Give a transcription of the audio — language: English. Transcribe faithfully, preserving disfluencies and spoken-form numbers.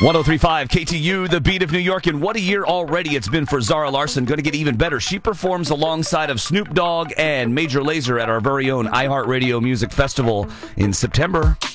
one oh three point five K T U, the beat of New York, and what a year already it's been for Zara Larsson. Going to get even better. She performs alongside of Snoop Dogg and Major Lazer at our very own iHeartRadio Music Festival in September.